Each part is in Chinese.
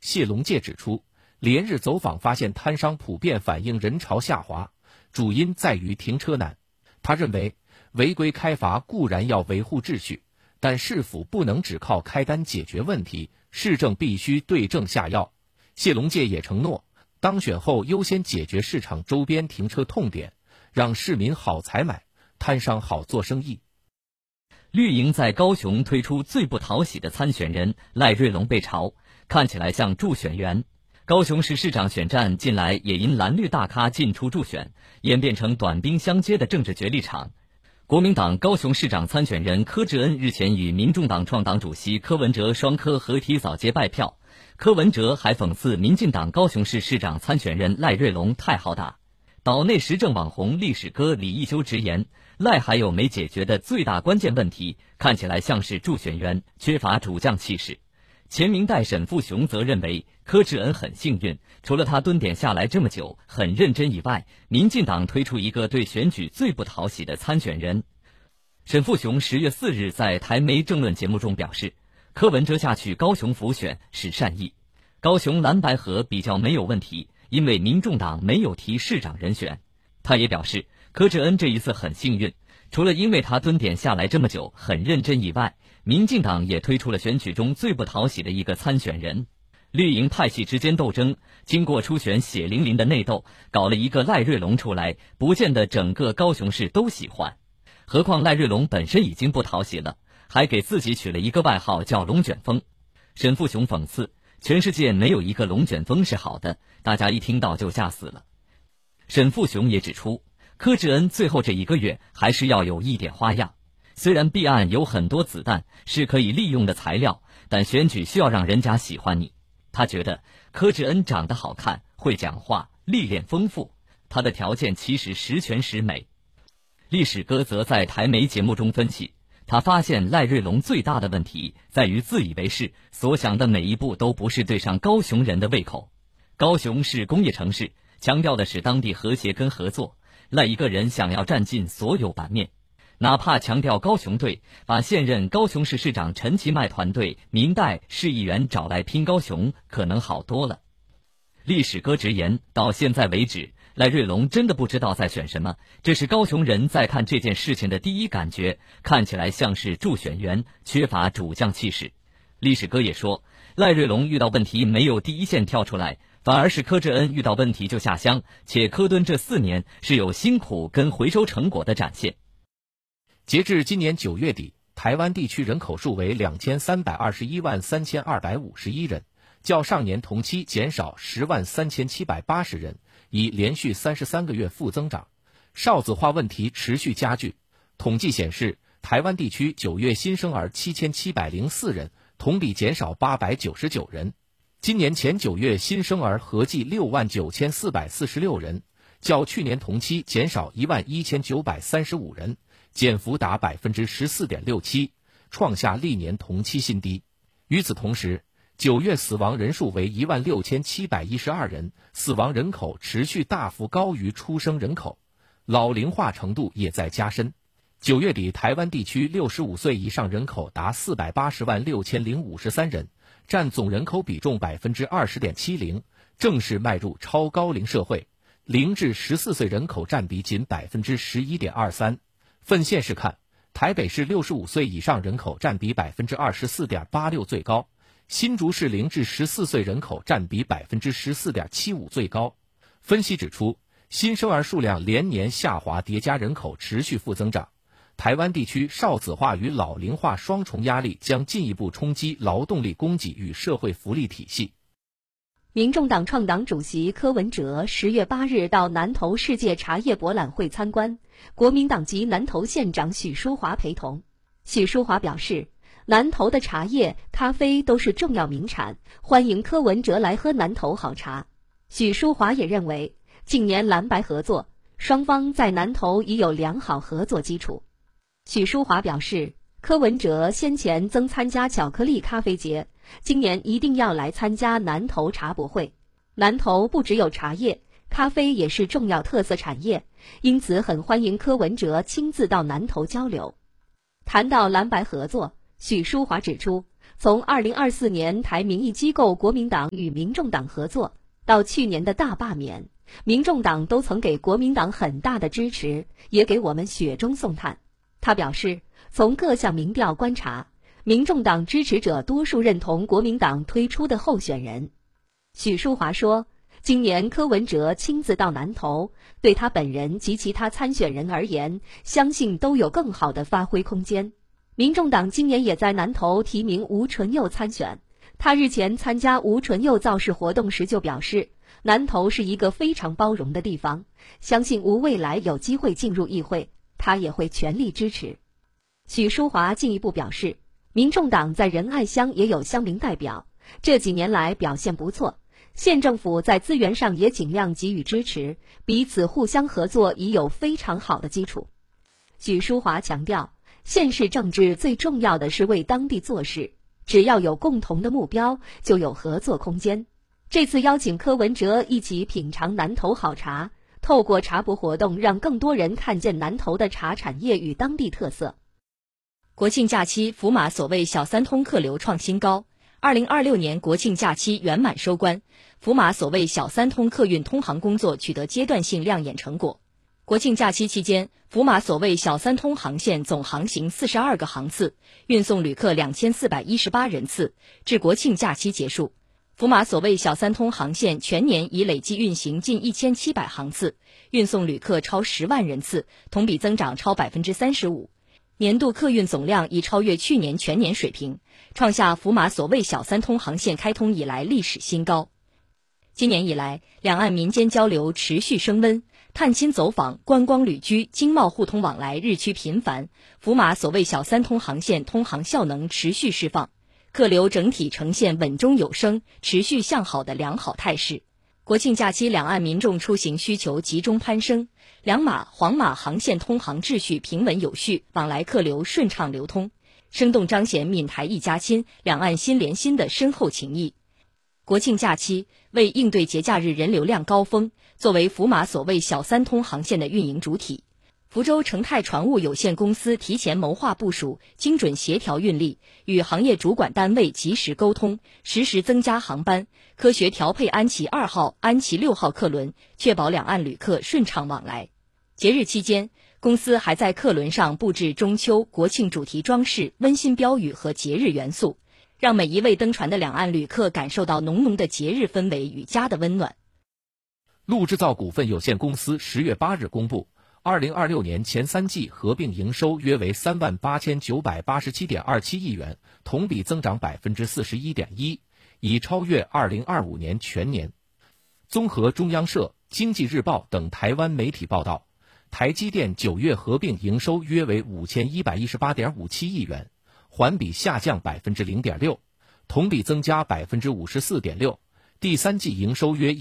谢龙介指出，连日走访发现摊商普遍反映人潮下滑，主因在于停车难。他认为，违规开罚固然要维护秩序，但市府不能只靠开单解决问题，市政必须对症下药。谢龙介也承诺，当选后优先解决市场周边停车痛点，让市民好采买，摊商好做生意。 绿营在高雄推出最不讨喜的参选人赖瑞隆被嘲，看起来像助选员。高雄市市长选战近来也因蓝绿大咖进出助选，演变成短兵相接的政治角力场。国民党高雄市长参选人柯志恩日前与民众党创党主席柯文哲双柯合体扫街拜票，柯文哲还讽刺民进党高雄市市长参选人赖瑞隆太好打。岛内时政网红历史哥李一修直言，赖还有没解决的最大关键问题，看起来像是助选员，缺乏主将气势。前明代沈富雄则认为，柯志恩很幸运，除了他蹲点下来这么久很认真以外，民进党推出一个对选举最不讨喜的参选人。沈富雄10月4日在台媒政论节目中表示，柯文哲下去高雄辅选是善意，高雄蓝白合比较没有问题，因为民众党没有提市长人选。他也表示，柯志恩这一次很幸运，除了因为他蹲点下来这么久很认真以外，民进党也推出了选举中最不讨喜的一个参选人。绿营派系之间斗争，经过初选血淋淋的内斗，搞了一个赖瑞隆出来，不见得整个高雄市都喜欢。何况赖瑞隆本身已经不讨喜了，还给自己取了一个外号叫龙卷风。沈富雄讽刺，全世界没有一个龙卷风是好的，大家一听到就吓死了。沈富雄也指出，柯志恩最后这1个月还是要有一点花样。虽然弊案有很多子弹是可以利用的材料，但选举需要让人家喜欢你。他觉得柯志恩长得好看，会讲话，历练丰富，他的条件其实十全十美。历史哥则在台媒节目中分析，他发现赖瑞隆最大的问题在于自以为是，所想的每一步都不是对上高雄人的胃口。高雄是工业城市，强调的是当地和谐跟合作，赖一个人想要占尽所有版面。哪怕强调高雄队，把现任高雄市市长陈其迈团队明代市议员找来拼高雄，可能好多了。历史哥直言，到现在为止，赖瑞隆真的不知道在选什么，这是高雄人在看这件事情的第一感觉，看起来像是助选员，缺乏主将气势。历史哥也说，赖瑞隆遇到问题没有第一线跳出来，反而是柯志恩遇到问题就下乡，且柯敦这4年是有辛苦跟回收成果的展现。 截至今年9月底，台湾地区人口数为23213251人，较上年同期减少103780人，已连续33个月负增长。少子化问题持续加剧。统计显示，台湾地区9月新生儿7704人，同比减少899人。今年前9月新生儿合计69446人，较去年同期减少11935人。减幅达 14.67%， 创下历年同期新低。与此同时，9月死亡人数为16712人，死亡人口持续大幅高于出生人口，老龄化程度也在加深。9月底，台湾地区65岁以上人口达4806053人，占总人口比重 20.70%， 正式迈入超高龄社会。0至14岁人口占比仅 11.23%。分县市看，台北市65岁以上人口占比 24.86% 最高，新竹市0至14岁人口占比 14.75% 最高。分析指出，新生儿数量连年下滑叠加人口持续负增长，台湾地区少子化与老龄化双重压力将进一步冲击劳动力供给与社会福利体系。 民众党创党主席柯文哲10月8日到南投世界茶叶博览会参观，国民党籍南投县长许淑华陪同。许淑华表示，南投的茶叶、咖啡都是重要名产，欢迎柯文哲来喝南投好茶。许淑华也认为，近年蓝白合作，双方在南投已有良好合作基础。许淑华表示，柯文哲先前曾参加巧克力咖啡节，今年一定要来参加南投茶博会。南投不只有茶叶，咖啡也是重要特色产业，因此很欢迎柯文哲亲自到南投交流。谈到蓝白合作，许淑华指出， 从2024年台民意机构国民党与民众党合作，到去年的大罢免，民众党都曾给国民党很大的支持，也给我们雪中送炭。他表示，从各项民调观察，民众党支持者多数认同国民党推出的候选人。许淑华说，今年柯文哲亲自到南投，对他本人及其他参选人而言，相信都有更好的发挥空间。民众党今年也在南投提名吴淳佑参选，他日前参加吴淳佑造势活动时就表示，南投是一个非常包容的地方，相信吴未来有机会进入议会，他也会全力支持。许淑华进一步表示，民众党在仁爱乡也有乡民代表，这几年来表现不错，县政府在资源上也尽量给予支持，彼此互相合作已有非常好的基础。许淑华强调，县市政治最重要的是为当地做事，只要有共同的目标，就有合作空间。这次邀请柯文哲一起品尝南投好茶，透过茶博活动，让更多人看见南投的茶产业与当地特色。 国庆假期，福马所谓小三通客流创新高。2026年国庆假期圆满收官，福马所谓小三通客运通航工作取得阶段性亮眼成果。国庆假期期间，福马所谓小三通航线总航行42个航次，运送旅客2418人次。至国庆假期结束，福马所谓小三通航线全年已累计运行近1700航次，运送旅客超10万人次，同比增长超 35%。年度客运总量已超越去年全年水平，创下福马所谓小三通航线开通以来历史新高。今年以来，两岸民间交流持续升温，探亲走访、观光旅居、经贸互通往来日趋频繁，福马所谓小三通航线通航效能持续释放，客流整体呈现稳中有升、持续向好的良好态势。国庆假期两岸民众出行需求集中攀升，两马、黄马航线通航秩序平稳有序，往来客流顺畅流通，生动彰显闽台一家亲、两岸心连心的深厚情谊。国庆假期为应对节假日人流量高峰，作为福马所谓小三通航线的运营主体，福州成泰船务有限公司提前谋划部署，精准协调运力，与行业主管单位及时沟通，实时增加航班，科学调配安琪2号、安琪6号客轮，确保两岸旅客顺畅往来。节日期间，公司还在客轮上布置中秋、国庆主题装饰、温馨标语和节日元素，让每一位登船的两岸旅客感受到浓浓的节日氛围与家的温暖。 陆制造股份有限公司10月8日公布，2026年前3季合并营收约为38987.27亿元，同比增长 41.1%， 已超越2025年全年。综合中央社、经济日报等台湾媒体报道，台积电9月合并营收约为5118.57亿元，环比下降 0.6%， 同比增加 54.6%。第三季营收约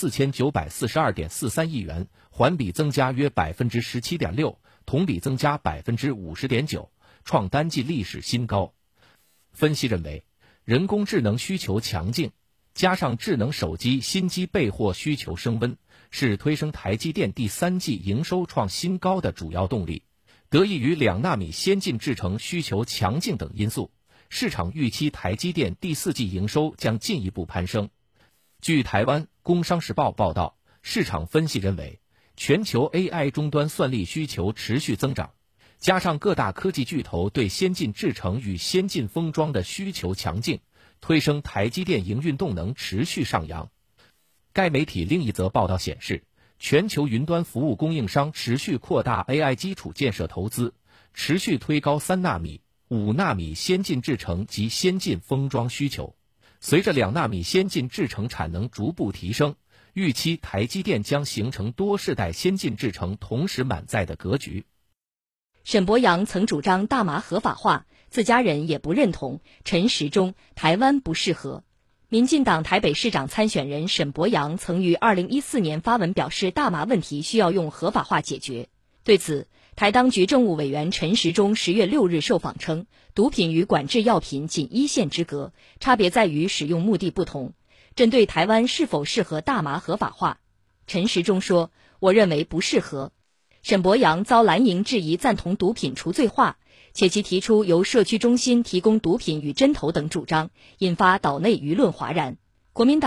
14942.43亿元，环比增加约 17.6%， 同比增加 50.9%， 创单季历史新高。分析认为，人工智能需求强劲，加上智能手机新机备货需求升温，是推升台积电第三季营收创新高的主要动力。得益于2纳米先进制程需求强劲等因素，市场预期台积电第四季营收将进一步攀升。据台湾《工商时报》报道，市场分析认为，全球 AI 终端算力需求持续增长，加上各大科技巨头对先进制程与先进封装的需求强劲，推升台积电营运动能持续上扬。该媒体另一则报道显示，全球云端服务供应商持续扩大 AI 基础建设投资，持续推高3纳米、5纳米先进制程及先进封装需求。随着2纳米先进制程产能逐步提升，预期台积电将形成多世代先进制程同时满载的格局。 沈伯洋曾主张大麻合法化，自家人也不认同。陈时中，台湾不适合。民进党台北市长参选人沈伯洋曾于2014年发文表示，大麻问题需要用合法化解决。对此，台当局政务委员陈时中10月6日受访称，毒品与管制药品仅一线之隔，差别在于使用目的不同。针对台湾是否适合大麻合法化，陈时中说，我认为不适合。沈伯洋遭蓝营质疑赞同毒品除罪化， 且其提出由社区中心提供毒品与针头等主张，引发岛内舆论哗然。国民党